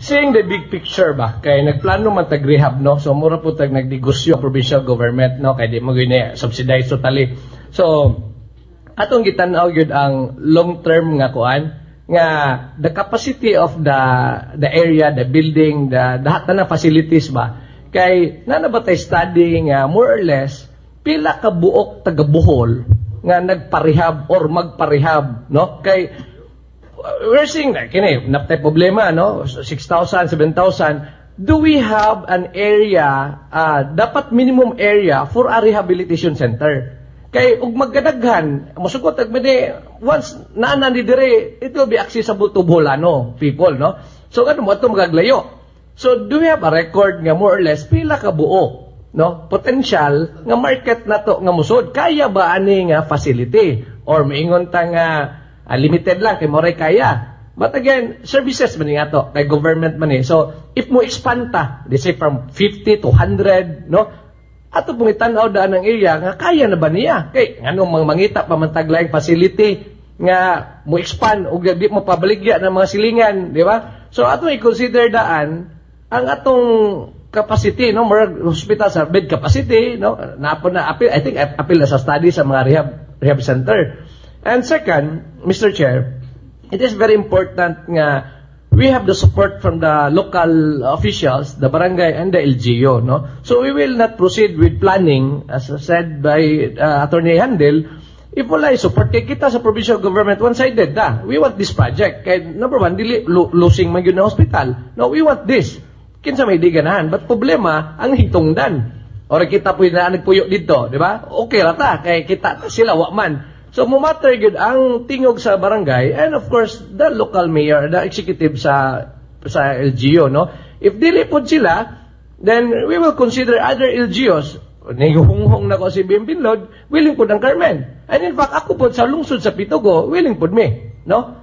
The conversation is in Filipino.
seeing the big picture ba, kay nagplano man tag-rehab, no? So, mura po nagdegosyo provincial government, no? Kay di mo gini subsidize totally. So, atong gitanaw yun ang long-term nga kuan, nga the capacity of the area, the building, the lahat na facilities ba, kay nanabatay study nga more or less, pila ka buok taga-Bohol nga nagparehab or magparehab, no? Kay we're seeing that, kini, napatay problema, no? 6,000, 7,000. Do we have an area, dapat minimum area for a rehabilitation center? Kay, ug magkadaghan, masugot, once naanan ni dire, it will be accessible to Boholano people, no? So, ano mo, ito magaglayo. So, do we have a record nga more or less, pila ka buo, no? Potential, nga market na to, nga musod. Kaya ba ani nga facility? Or maingon ta nga, limited lang, kay moray kaya. But again, services man nga to, kay government man eh. So, if mo expand ta, let's say from 50 to 100, no? Ato pong itanaw daan ng area, nga kaya na ba niya? Kay, anong mga mangita, pamantaglayang facility, nga mo expand, o di mo pabaligya ng mga silingan, di ba? So, ato i-consider daan, ang atong capacity, no? More hospital sa bed capacity, no? I think apil na sa study sa mga rehab center. And second, Mr. Chair, it is very important nga we have the support from the local officials, the barangay and the LGU, no? So we will not proceed with planning, as said by Attorney Handel, if wala support kay kita sa provincial government one-sided da. We want this project. Kay number one, dili losing man yun na hospital. No, we want this. Kinsa may di ganahan. But problema, ang hitungdan. O kita po na nagpuyo dito, di ba? Okay rata, kay kita sila wakman. So, mumatter yun ang tingog sa barangay and of course, the local mayor, the executive sa LGU, no? If dili po sila, then we will consider other LGUs. Nihunghong na ko si Bimbinlod, willing po ng Carmen. And in fact, ako po sa lungsod sa Pitugo, willing po me, no?